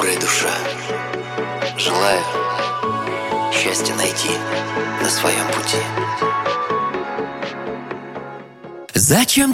добрая душа. Желаю счастья найти на своем пути. Зачем